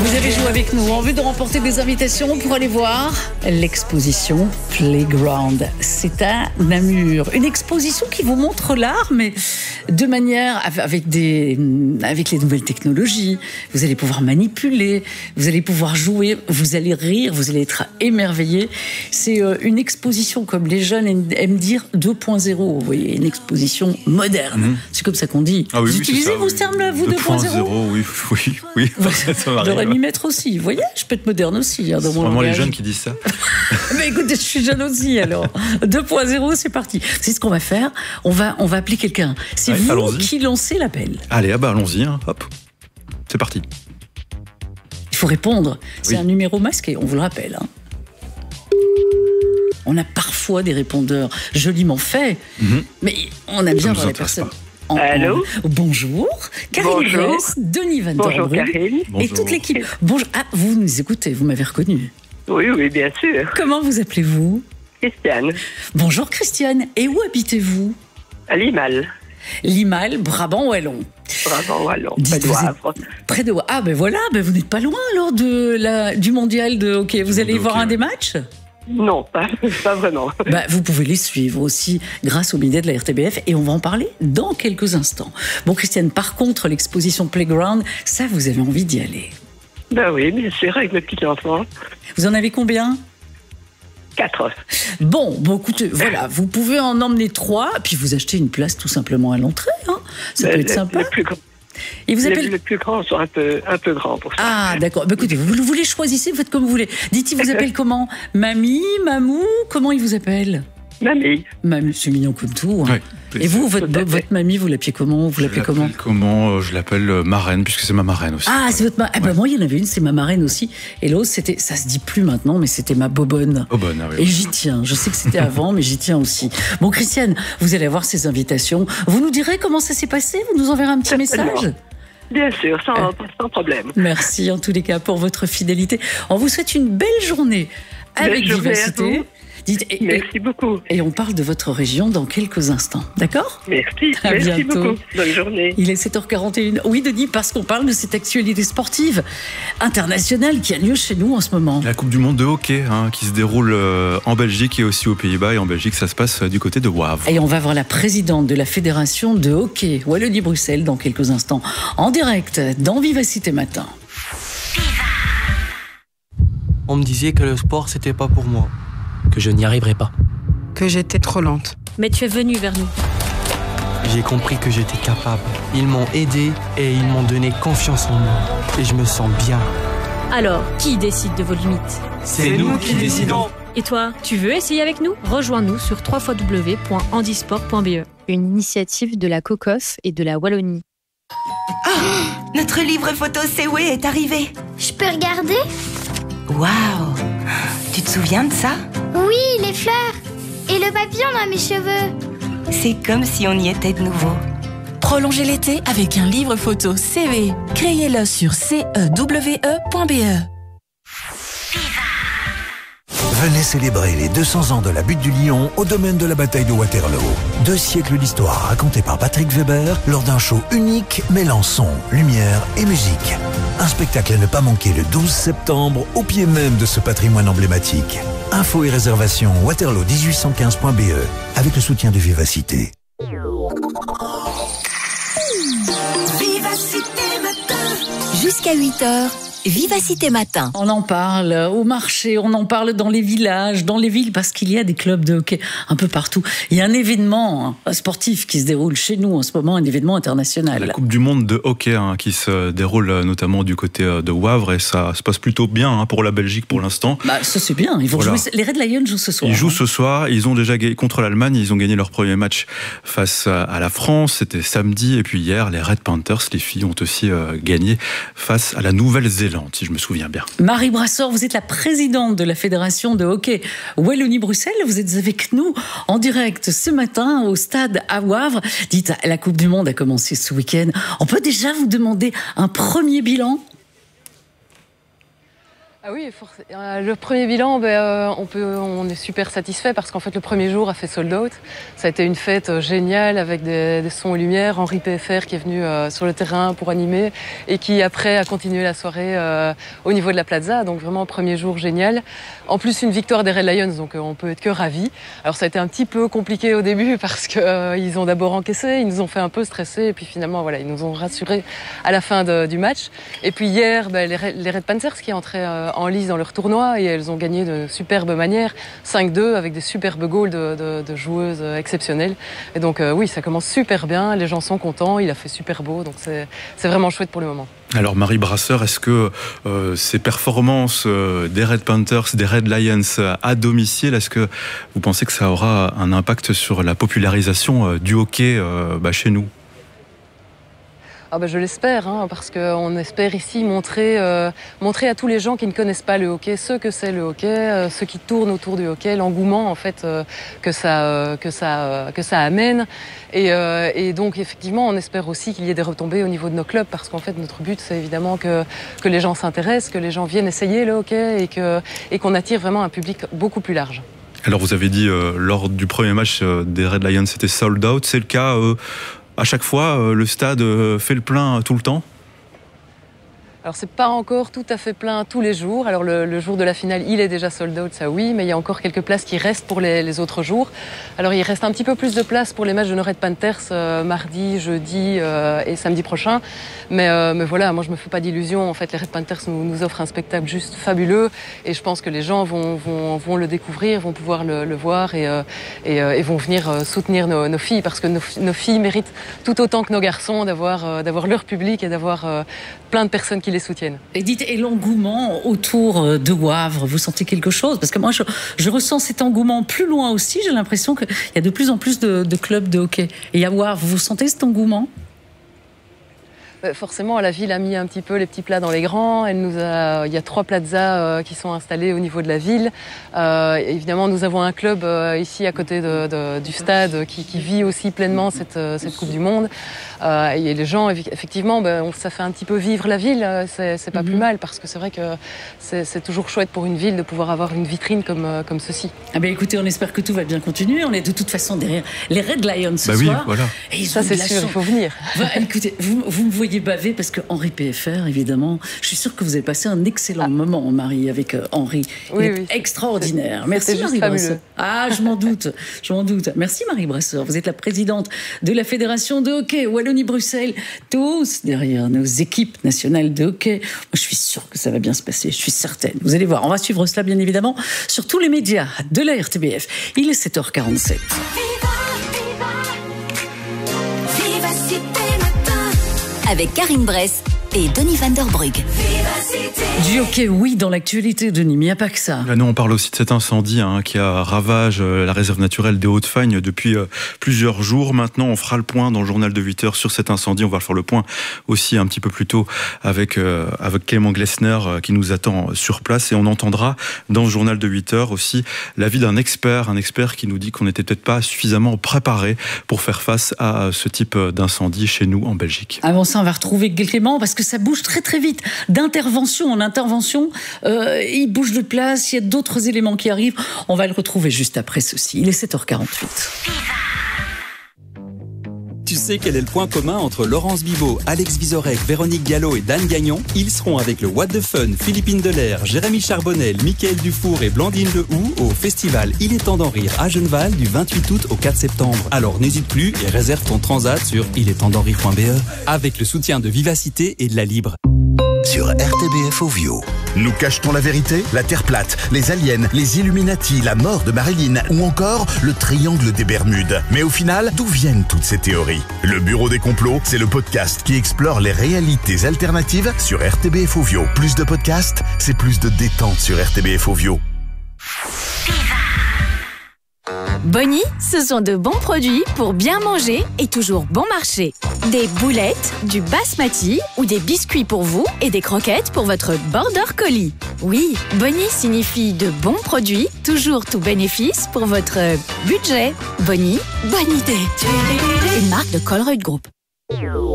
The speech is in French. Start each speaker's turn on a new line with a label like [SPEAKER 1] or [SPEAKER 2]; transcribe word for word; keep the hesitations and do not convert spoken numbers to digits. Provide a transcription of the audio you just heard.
[SPEAKER 1] Vous avez joué avec nous en vue de remporter des invitations pour aller voir l'exposition Playground. C'est à Namur. Une exposition qui vous montre l'art, mais de manière avec, des, avec les nouvelles technologies. Vous allez pouvoir manipuler, vous allez pouvoir jouer, vous allez rire, vous allez être émerveillés. C'est une exposition, comme les jeunes aiment dire, deux point zéro. Vous voyez, une exposition moderne. Mmh. C'est comme ça qu'on dit.
[SPEAKER 2] Ah oui,
[SPEAKER 1] vous
[SPEAKER 2] oui,
[SPEAKER 1] utilisez
[SPEAKER 2] ça,
[SPEAKER 1] vos
[SPEAKER 2] oui.
[SPEAKER 1] termes, vous, deux point zéro?
[SPEAKER 2] Oui, oui, oui.
[SPEAKER 1] J'aurais m'y mettre aussi. Vous voyez, je peux être moderne aussi. Hein, dans
[SPEAKER 2] c'est
[SPEAKER 1] mon
[SPEAKER 2] vraiment
[SPEAKER 1] langage.
[SPEAKER 2] Les jeunes qui disent ça.
[SPEAKER 1] Mais écoutez, je suis jeune aussi, alors. deux point zéro, c'est parti. C'est ce qu'on va faire. On va, on va appeler quelqu'un. C'est ouais, vous allons-y. Qui lancez l'appel.
[SPEAKER 2] Allez, ah bah allons-y. Hein. Hop, c'est parti.
[SPEAKER 1] Il faut répondre. C'est oui. un numéro masqué, on vous le rappelle. Hein. On a parfois des répondeurs joliment faits, mm-hmm. mais on a bien voir les personnes.
[SPEAKER 3] En, Allô
[SPEAKER 1] en... Bonjour, Karine Gress, Denis Van
[SPEAKER 3] Bonjour Karine.
[SPEAKER 1] Et toute l'équipe. Bonjour. Ah, vous nous écoutez, vous m'avez reconnu.
[SPEAKER 3] Oui, oui, bien sûr.
[SPEAKER 1] Comment vous appelez-vous?
[SPEAKER 3] Christiane.
[SPEAKER 1] Bonjour Christiane. Et où habitez-vous?
[SPEAKER 3] À Limal.
[SPEAKER 1] Limal, Brabant-Wallon.
[SPEAKER 3] Brabant-Wallon, près de Wavre.
[SPEAKER 1] Près de Wavre. Ah ben voilà, ben vous n'êtes pas loin alors de la, du mondial de hockey. Vous allez voir okay, un des matchs?
[SPEAKER 3] Non, pas, pas vraiment.
[SPEAKER 1] Bah, vous pouvez les suivre aussi grâce au bidet de la R T B F et on va en parler dans quelques instants. Bon Christiane, par contre, l'exposition Playground, ça vous avez envie d'y aller?
[SPEAKER 3] Ben oui, bien sûr, avec mes petits-enfants.
[SPEAKER 1] Vous en avez combien?
[SPEAKER 3] Quatre.
[SPEAKER 1] Bon, bon, écoutez, voilà, vous pouvez en emmener trois, puis vous achetez une place tout simplement à l'entrée, hein. Ça ben, peut être
[SPEAKER 3] les,
[SPEAKER 1] sympa.
[SPEAKER 3] Les plus grands.
[SPEAKER 1] Et vous
[SPEAKER 3] les,
[SPEAKER 1] appelez...
[SPEAKER 3] les plus grands sont un peu, un peu grands pour ça.
[SPEAKER 1] Ah, d'accord. Bah, écoutez, vous, vous les choisissez, vous faites comme vous voulez. Dites, il vous appelle comment? Mamie, Mamou? Comment il vous appelle?
[SPEAKER 3] Mamie.
[SPEAKER 1] Mamie, c'est mignon comme tout. Hein. Oui, et vous, votre, votre mamie, vous l'appelez comment? Vous l'appelez comment?
[SPEAKER 2] Comment Je l'appelle marraine, puisque c'est ma marraine aussi.
[SPEAKER 1] Ah, c'est votre marraine. Ah, bah, ouais. Moi, il y en avait une, c'est ma marraine aussi. Et l'autre, c'était, ça se dit plus maintenant, mais c'était ma bobonne.
[SPEAKER 2] Bobonne, ah oui.
[SPEAKER 1] Et j'y tiens. Je sais que c'était avant, mais j'y tiens aussi. Bon, Christiane, vous allez avoir ces invitations. Vous nous direz comment ça s'est passé? Vous nous enverrez un petit message?
[SPEAKER 3] Bien sûr, sans, euh, sans problème.
[SPEAKER 1] Merci en tous les cas pour votre fidélité. On vous souhaite une belle journée avec
[SPEAKER 3] belle
[SPEAKER 1] Vivacité.
[SPEAKER 3] Dites, et, merci beaucoup.
[SPEAKER 1] Et on parle de votre région dans quelques instants, d'accord?
[SPEAKER 3] Merci,
[SPEAKER 1] à
[SPEAKER 3] merci
[SPEAKER 1] bientôt.
[SPEAKER 3] beaucoup. Bonne journée.
[SPEAKER 1] Il est sept heures quarante et une. Oui, Denis, parce qu'on parle de cette actualité sportive internationale qui a lieu chez nous en ce moment.
[SPEAKER 2] La Coupe du Monde de hockey hein, qui se déroule en Belgique et aussi aux Pays-Bas. Et en Belgique, ça se passe du côté de Wavre.
[SPEAKER 1] Et on va voir la présidente de la Fédération de hockey Wallonie-Bruxelles dans quelques instants. En direct, dans Vivacité Matin.
[SPEAKER 4] On me disait que le sport, c'était pas pour moi. Que je n'y arriverais pas.
[SPEAKER 5] Que j'étais trop lente.
[SPEAKER 6] Mais tu es venu vers nous.
[SPEAKER 4] J'ai compris que j'étais capable. Ils m'ont aidé et ils m'ont donné confiance en moi. Et je me sens bien.
[SPEAKER 6] Alors, qui décide de vos limites?
[SPEAKER 4] C'est, C'est nous qui décidons.
[SPEAKER 6] Et toi, tu veux essayer avec nous? Rejoins-nous sur w w w point handisport point b e.
[SPEAKER 7] Une initiative de la COCOF et de la Wallonie.
[SPEAKER 8] Oh, notre livre photo C W est arrivé.
[SPEAKER 9] Je peux regarder?
[SPEAKER 8] Waouh! Tu te souviens de ça?
[SPEAKER 9] Oui, les fleurs et le papillon dans mes cheveux.
[SPEAKER 8] C'est comme si on y était de nouveau.
[SPEAKER 10] Prolongez l'été avec un livre photo C V. Créez-le sur c e w e point b e.
[SPEAKER 11] Venez célébrer les deux cents ans de la butte du Lion au domaine de la bataille de Waterloo. Deux siècles d'histoire racontés par Patrick Weber lors d'un show unique mêlant son, lumière et musique. Un spectacle à ne pas manquer le douze septembre au pied même de ce patrimoine emblématique. Infos et réservations waterloo dix-huit cent quinze point b e avec le soutien de Vivacité.
[SPEAKER 10] Vivacité Matin. Jusqu'à huit heures. Vivacité Matin.
[SPEAKER 1] On en parle au marché, on en parle dans les villages, dans les villes, parce qu'il y a des clubs de hockey un peu partout. Il y a un événement sportif qui se déroule chez nous en ce moment, un événement international.
[SPEAKER 2] La Coupe du Monde de hockey hein, qui se déroule notamment du côté de Wavre et ça se passe plutôt bien hein, pour la Belgique pour l'instant.
[SPEAKER 1] Bah, ça c'est bien, ils vont voilà. jouer, les Red Lions jouent ce soir.
[SPEAKER 2] Ils jouent ce soir, ils ont déjà gagné contre l'Allemagne, ils ont gagné leur premier match face à la France, c'était samedi, et puis hier les Red Panthers, les filles ont aussi euh, gagné face à la Nouvelle-Zélande. Si je me souviens bien.
[SPEAKER 1] Marie Brasseur, vous êtes la présidente de la Fédération de hockey Wallonie-Bruxelles. Vous êtes avec nous en direct ce matin au stade à Wavre. Dites, la Coupe du Monde a commencé ce week-end. On peut déjà vous demander un premier bilan?
[SPEAKER 12] Ah oui, le premier bilan, ben, euh, on, peut, on est super satisfait parce qu'en fait le premier jour a fait sold out. Ça a été une fête géniale avec des, des sons et lumières. Henri P F R qui est venu euh, sur le terrain pour animer et qui après a continué la soirée euh, au niveau de la plaza. Donc vraiment premier jour génial. En plus une victoire des Red Lions, donc euh, on peut être que ravis. Alors ça a été un petit peu compliqué au début parce qu'ils euh, ont d'abord encaissé, ils nous ont fait un peu stresser et puis finalement voilà, ils nous ont rassurés à la fin de, du match. Et puis hier, ben, les, les Red Panthers qui entraient euh, en lice dans leur tournoi et elles ont gagné de superbes manières, cinq deux avec des superbes goals de, de, de joueuses exceptionnelles. Et donc euh, oui, ça commence super bien, les gens sont contents, il a fait super beau, donc c'est, c'est vraiment chouette pour le moment.
[SPEAKER 2] Alors Marie Brasseur, est-ce que euh, ces performances euh, des Red Panthers, des Red Lions euh, à domicile, est-ce que vous pensez que ça aura un impact sur la popularisation euh, du hockey euh, bah, chez nous ?
[SPEAKER 12] Ah ben je l'espère, hein, parce qu'on espère ici montrer, euh, montrer à tous les gens qui ne connaissent pas le hockey ce que c'est le hockey, euh, ce qui tourne autour du hockey, l'engouement en fait euh, que ça, euh, que ça, euh, que ça amène. Et, euh, et donc effectivement, on espère aussi qu'il y ait des retombées au niveau de nos clubs, parce qu'en fait notre but c'est évidemment que que les gens s'intéressent, que les gens viennent essayer le hockey et que et qu'on attire vraiment un public beaucoup plus large.
[SPEAKER 2] Alors vous avez dit euh, lors du premier match euh, des Red Lions, c'était sold out, c'est le cas. Euh À chaque fois, le stade fait le plein tout le temps ?
[SPEAKER 12] Alors c'est pas encore tout à fait plein tous les jours. Alors le, le jour de la finale, il est déjà sold out, ça oui, mais il y a encore quelques places qui restent pour les, les autres jours. Alors il reste un petit peu plus de place pour les matchs de nos Red Panthers euh, mardi, jeudi euh, et samedi prochain. Mais, euh, mais voilà, moi je me fais pas d'illusions. En fait, les Red Panthers nous, nous offrent un spectacle juste fabuleux et je pense que les gens vont, vont, vont le découvrir, vont pouvoir le, le voir et, euh, et, euh, et vont venir soutenir nos, nos filles, parce que nos, nos filles méritent tout autant que nos garçons d'avoir, euh, d'avoir leur public et d'avoir euh, plein de personnes qui les soutiennent.
[SPEAKER 1] Et dites, et l'engouement autour de Wavre, vous sentez quelque chose ? Parce que moi, je, je ressens cet engouement plus loin aussi. J'ai l'impression qu'il y a de plus en plus de, de clubs de hockey. Et à Wavre, vous sentez cet engouement ?
[SPEAKER 12] Forcément, la ville a mis un petit peu les petits plats dans les grands. Elle nous a, il y a trois plazas euh, qui sont installés au niveau de la ville. Euh, évidemment, nous avons un club euh, ici à côté de, de, du stade qui, qui vit aussi pleinement cette, cette Coupe du Monde. Euh, et les gens, effectivement, ben, ça fait un petit peu vivre la ville. C'est, c'est pas mm-hmm. plus mal, parce que c'est vrai que c'est, c'est toujours chouette pour une ville de pouvoir avoir une vitrine comme, comme ceci.
[SPEAKER 1] Ah ben écoutez, on espère que tout va bien continuer. On est de toute façon derrière les Red Lions ce
[SPEAKER 2] bah
[SPEAKER 1] soir.
[SPEAKER 2] Oui, voilà.
[SPEAKER 1] Et ils
[SPEAKER 12] ça, c'est sûr, il faut venir.
[SPEAKER 1] Bah, écoutez, vous, vous me voyez baver parce que Henri P F R, évidemment, je suis sûre que vous avez passé un excellent ah. moment, Marie, avec euh, Henri.
[SPEAKER 12] Oui,
[SPEAKER 1] Il
[SPEAKER 12] oui.
[SPEAKER 1] est extraordinaire.
[SPEAKER 12] C'est,
[SPEAKER 1] Merci
[SPEAKER 12] c'est
[SPEAKER 1] Marie Brasseur. Ah, je m'en doute, je m'en doute. Merci Marie Brasseur. Vous êtes la présidente de la Fédération de hockey Wallonie-Bruxelles. Tous derrière nos équipes nationales de hockey. Moi, je suis sûre que ça va bien se passer. Je suis certaine. Vous allez voir, on va suivre cela bien évidemment sur tous les médias de la R T B F. Il est sept heures quarante-sept.
[SPEAKER 13] Avec Karine Bress et Denis Van Der Brugge.
[SPEAKER 1] Du hockey, oui, dans l'actualité, Denis, mais il n'y a pas que ça.
[SPEAKER 2] Là, nous, on parle aussi de cet incendie hein, qui a ravage euh, la réserve naturelle des Hauts-de-Fagne depuis euh, plusieurs jours. Maintenant, on fera le point dans le journal de huit heures sur cet incendie. On va faire le point aussi un petit peu plus tôt avec, euh, avec Clément Glessner euh, qui nous attend sur place. Et on entendra dans le journal de huit heures aussi l'avis d'un expert, un expert qui nous dit qu'on n'était peut-être pas suffisamment préparé pour faire face à ce type d'incendie chez nous en Belgique.
[SPEAKER 1] Avant ça, on va retrouver Clément parce que ça bouge très très vite. D'intervention en intervention, euh, il bouge de place, il y a d'autres éléments qui arrivent. On va le retrouver juste après ceci. Il est sept heures quarante-huit.
[SPEAKER 14] Tu sais quel est le point commun entre Laurence Bibot, Alex Vizorek, Véronique Gallo et Dan Gagnon ? Ils seront avec le What the Fun, Philippine Delair, Jérémy Charbonnel, Mickaël Dufour et Blandine Lehoux au festival Il est temps d'en rire à Genneval du vingt-huit août au quatre septembre. Alors n'hésite plus et réserve ton transat sur il est temps d'en rire point b e avec le soutien de Vivacité et de la Libre.
[SPEAKER 11] Sur R T B F Ovio. Nous cache-t-on la vérité ? La Terre plate, les aliens, les Illuminati, la mort de Marilyn ou encore le triangle des Bermudes. Mais au final, d'où viennent toutes ces théories ? Le Bureau des complots, c'est le podcast qui explore les réalités alternatives sur R T B F Ovio. Plus de podcasts, c'est plus de détente sur R T B F Ovio.
[SPEAKER 10] Bonnie, ce sont de bons produits pour bien manger et toujours bon marché. Des boulettes, du basmati ou des biscuits pour vous et des croquettes pour votre border collie. Oui, Bonnie signifie de bons produits, toujours tout bénéfice pour votre budget. Bonnie, bonne idée. Une marque de Colruyt Group.